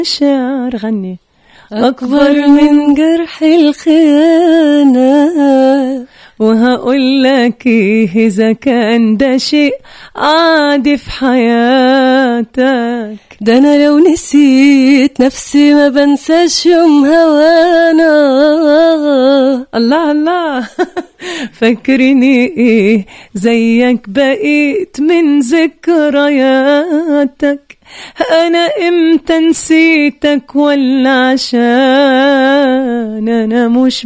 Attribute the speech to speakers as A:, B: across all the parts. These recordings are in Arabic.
A: شعر غني أكبر من جرح الخيانة، وهقول لك إيه إذا كان ده شيء عادي في حياتك.
B: ده أنا لو نسيت نفسي ما بنساش يوم هوانا.
A: الله الله فكرني إيه زيك بقيت من ذكرياتك. أنا إمتى نسيتك ولا عشان أنا مش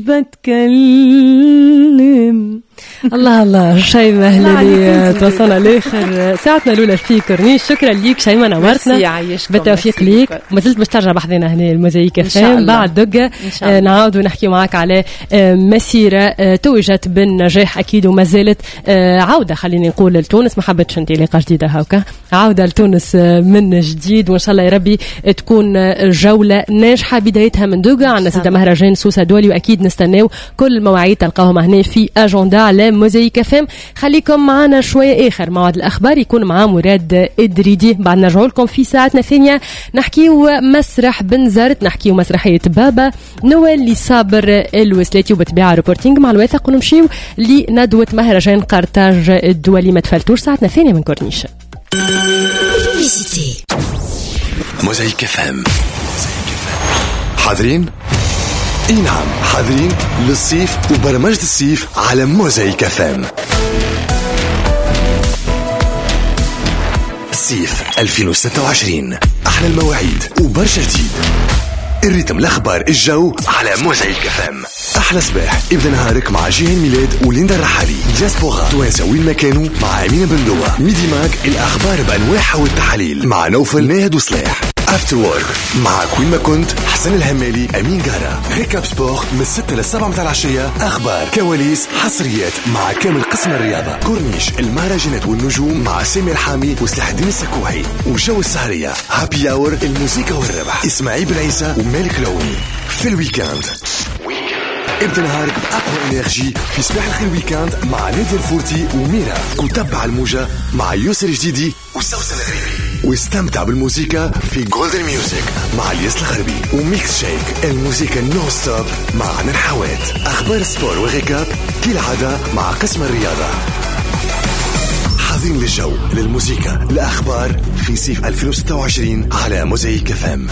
A: بتكلم.
B: الله الله شيماء هلالي توصلنا لاخر ساعتنا الاولى في كورنيش. شكرا ليك شيماء نورتنا بالتوفيق ليك. ما زلت باش ترجع بحضنا هنا الموزايك فام بعد دقه نعاود ونحكي معك على مسيره توجت بالنجاح اكيد وما زالت عوده خليني نقول لتونس. ما حبيتش انطلاقه جديده هاكا عوده لتونس من جديد وان شاء الله يا ربي تكون جوله ناجحه بدايتها من دقه. عندنا سيده مهرجان سوسه دولي واكيد نستناو كل المواعيد تلقاهم هنا في اجندا على موزايك فام. خليكم معنا شويه اخر موعد الاخبار يكون مع مراد ادريدي. بعد نرجعوا لكم في ساعتنا الثانيه نحكيو مسرح بنزرت، نحكيو مسرحيه بابا نوال لصابر الوسلاتي وبتبيع ريبورتينج مع الواثق ونمشيو لندوه مهرجان قرطاج الدولي. ما تفلتوش ساعتنا الثانيه من كورنيش.
C: موزايك فام حاضرين؟ اي نعم حاضرين للصيف وبرمجة الصيف على موزايك فام. الصيف 2026 أحلى المواعيد وبرشا جديد. الريتم الأخبار الجو على موزايك فام. أحلى صباح ابدأ نهارك مع جيهان ميلاد وليندا الرحالي. دياسبورا توانسة وين مكانه مع أمينة بندوة. ميدي ماك الأخبار بأنواعها والتحاليل مع نوفل ناهد وصلاح. افتر وورك مع كوين ما كنت حسن الهمالي امين قارة. ريكاب سبور من 6 ل7 متاع العشية. اخبار كواليس حصريات مع كامل قسم الرياضة. كورنيش المهرجانات والنجوم مع سامي الحامي وسلاح الدين السكوحي. وجو السهرية هابي اور الموسيقى والربح اسماعيل بن عيسى ومالك لوني. في الويكاند ابدأ نهارك بأقوى انرجي في صباح الخير ويكاند مع نادي الفورتي وميرا. وتبع الموجة مع يوسر جديدي وسوسن الغريبي. واستمتع بالموسيقى في جولدن ميوزك مع الياس الغربي. وميكس شيك الموسيقى نو ستوب مع عن الحوات. أخبار السبور وغيكاب كالعادة مع قسم الرياضة. حاضرين للجو للموسيقى الأخبار في صيف 2026 على موزايك فام.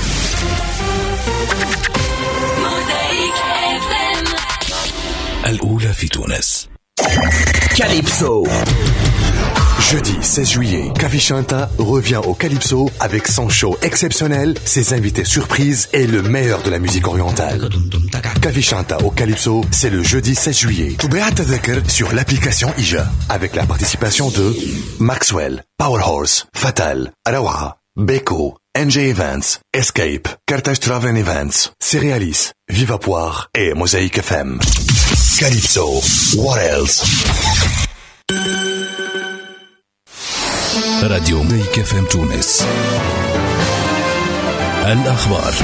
C: الأولى في تونس. Calypso. Jeudi 16 juillet, Kavi Chanta revient au Calypso avec son show exceptionnel, ses invités surprises et le meilleur de la musique orientale. Kavi Chanta au Calypso, c'est le jeudi 16 juillet. Toubeat Tadakar sur l'application IJA avec la participation de Maxwell, Powerhorse, Fatal, Arawa, Beko, NJ Events, Escape, Carthage Travel Events, Cerealis, Viva Poire et Mosaïque FM. Calypso, what else? راديو موزايك FM تونس. الأخبار.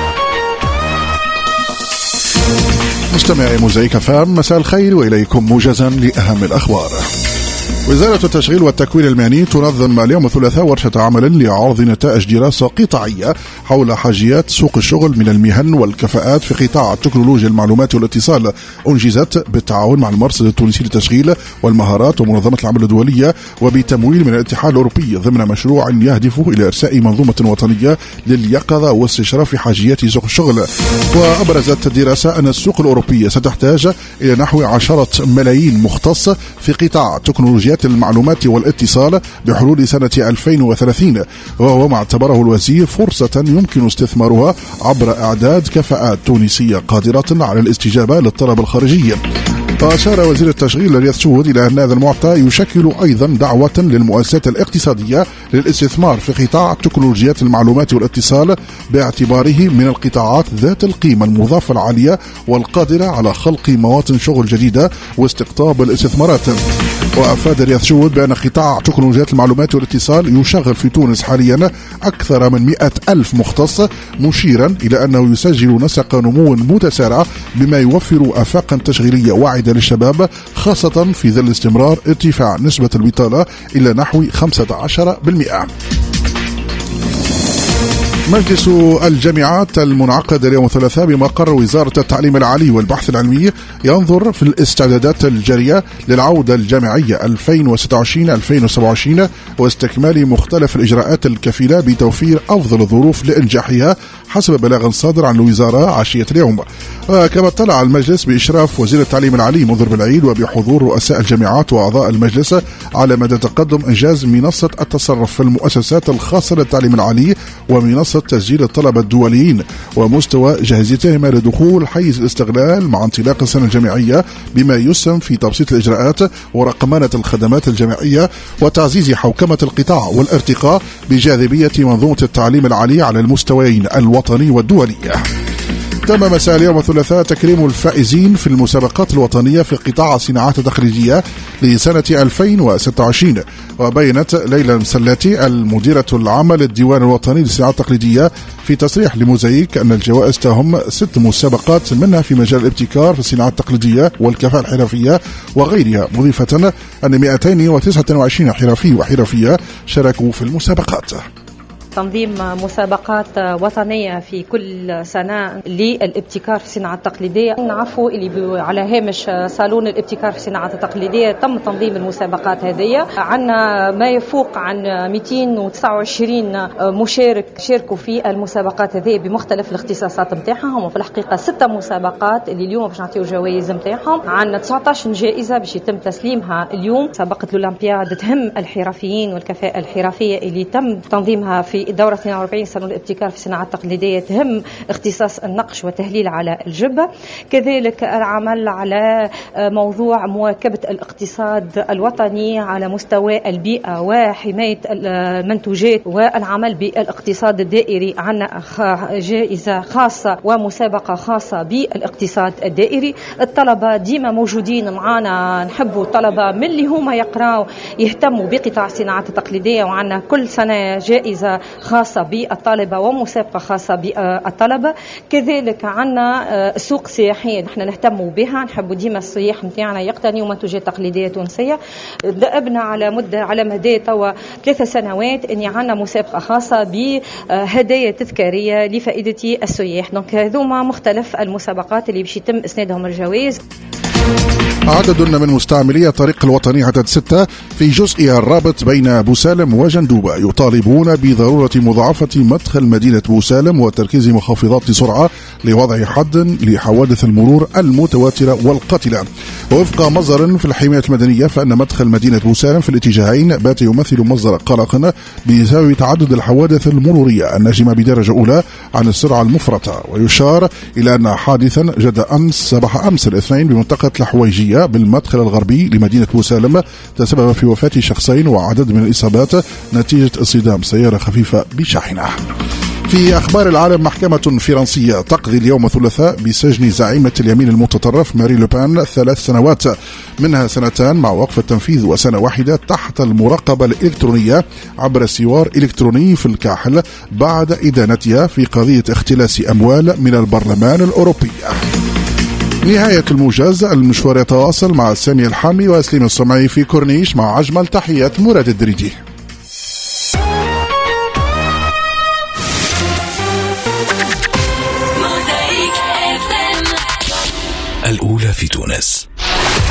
D: مستمعي موزايك FM مساء الخير وإليكم موجزا لأهم الأخبار. وزارة التشغيل والتكوين المهني تنظم اليوم الثلاثاء ورشة عمل لعرض نتائج دراسة قطاعية حول حاجيات سوق الشغل من المهن والكفاءات في قطاع تكنولوجيا المعلومات والاتصال. أنجزت بالتعاون مع المرصد التونسي للتشغيل والمهارات ومنظمة العمل الدولية وبتمويل من الاتحاد الأوروبي ضمن مشروع يهدف إلى إرساء منظومة وطنية لليقظة واستشراف حاجيات سوق الشغل. وأبرزت الدراسة أن السوق الأوروبي ستحتاج إلى نحو 10 ملايين مختص في قطاع تكنولوجيا المعلومات والاتصال بحلول سنة 2030، وهو ما اعتبره الوزير فرصة يمكن استثمارها عبر إعداد كفاءات تونسية قادرة على الاستجابة للطلب الخارجي. وأشار وزير التشغيل رياض شهود إلى أن هذا المعطى يشكل أيضا دعوة للمؤسسات الاقتصادية للاستثمار في قطاع تكنولوجيات المعلومات والاتصال باعتباره من القطاعات ذات القيمة المضافة العالية والقادرة على خلق مواطن شغل جديدة واستقطاب الاستثمارات. وأفاد رياض شهود بأن قطاع تكنولوجيات المعلومات والاتصال يشغل في تونس حاليا أكثر من 100,000 مختص، مشيرا إلى أنه يسجل نسق نمو متسارع بما يوفر آفاقا تشغيلية واعدة للشباب، خاصة في ظل استمرار ارتفاع نسبة البطالة إلى نحو 15%. مجلس الجامعات المنعقد اليوم الثلاثاء بمقر وزارة التعليم العالي والبحث العلمي ينظر في الاستعدادات الجارية للعودة الجامعية 2026-2027 واستكمال مختلف الإجراءات الكفيلة بتوفير أفضل الظروف لإنجاحها حسب بلاغ صادر عن الوزارة عشية اليوم. كما اطلع المجلس بإشراف وزير التعليم العالي منذر بالعيد وبحضور رؤساء الجامعات وأعضاء المجلس على مدى تقدم إنجاز منصة التصرف في المؤسسات الخاصة للتعليم العالي ومنصة تسجيل الطلبة الدوليين ومستوى جاهزيتهما لدخول حيز الاستغلال مع انطلاق السنة الجامعية بما يسهم في تبسيط الإجراءات ورقمنة الخدمات الجامعية وتعزيز حوكمة القطاع والارتقاء بجاذبية منظومة التعليم العالي على المستويين الوطني والدولي. تم مساء اليوم الثلاثاء تكريم الفائزين في المسابقات الوطنية في قطاع الصناعات التقليدية لسنة 2026. وبينت ليلى المسلاتي المديرة العامة للديوان الوطني للصناعات التقليدية في تصريح لموزايك أن الجوائز تهم 6 مسابقات منها في مجال الابتكار في الصناعات التقليدية والكفاءة الحرفية وغيرها، مضيفة أن 229 حرفي وحرفية شاركوا في المسابقات.
E: تنظيم مسابقات وطنية في كل سنة للابتكار في الصناعة التقليدية. نعرفوا اللي على هامش صالون الابتكار في الصناعة التقليدية تم تنظيم المسابقات هذه. عنا ما يفوق عن 229 مشارك شاركوا في المسابقات هذه بمختلف الاختصاصات متاعهم، وفي الحقيقة 6 مسابقات اللي اليوم باش نعطيو جوائز متاعهم. عنا 19 جائزة باش يتم تسليمها اليوم. مسابقة الأولمبياد تهم الحرفيين والكفاءة الحرفية اللي تم تنظيمها في الدورة 42 صالون الابتكار في الصناعة التقليدية تهم اختصاص النقش والتهليل على الجبة. كذلك العمل على موضوع مواكبة الاقتصاد الوطني على مستوى البيئة وحماية المنتوجات والعمل بالاقتصاد الدائري. عنا جائزة خاصة ومسابقة خاصة بالاقتصاد الدائري. الطلبة ديما موجودين معنا، نحبوا الطلبة من اللي هما يقراوا يهتموا بقطاع الصناعات التقليدية، وعنا كل سنة جائزة خاصة بالطالبة ومسابقة خاصة بالطلبة. كذلك عنا سوق سياحية نحن نهتموا بها، نحبوا ديما السياح نتاعنا يقتنيوا منتوجات تقليدية تونسية. دأبنا على مدى توا 3 سنوات اني عنا مسابقة خاصة بهدايا تذكارية لفائدة السياح. دونك هذوما مختلف المسابقات اللي باش يتم اسنادهم الجوائز.
D: عدد من مستعملي الطريق الوطني عدد 6 في جزئها الرابط بين بوسالم وجندوبة يطالبون بضرورة مضاعفة مدخل مدينة بوسالم وتركيز مخفضات سرعة لوضع حد لحوادث المرور المتواترة والقاتلة. ووفق مصدر في الحماية المدنية فإن مدخل مدينة بوسالم في الاتجاهين بات يمثل مصدر قلق بسبب تعدد الحوادث المرورية الناجمة بدرجة أولى عن السرعة المفرطة. ويشار إلى أن حادثا جد صباح أمس الاثنين بمنطقة الحويجية بالمدخل الغربي لمدينة بوسالم تسبب في وفاة شخصين وعدد من الإصابات نتيجة اصطدام سيارة خفيفة بشاحنة. في أخبار العالم، محكمة فرنسية تقضي اليوم الثلاثاء بسجن زعيمة اليمين المتطرف مارين لوبان 3 سنوات، منها 2 مع وقف التنفيذ وسنة واحدة تحت المراقبة الإلكترونية عبر سوار إلكتروني في الكاحل بعد إدانتها في قضية اختلاس أموال من البرلمان الأوروبي. نهاية الموجز. المشوار يتواصل مع سامي الحامي وسليم الصمعي في كورنيش مع أجمل تحيات مراد الدريدي.
C: الأولى في تونس.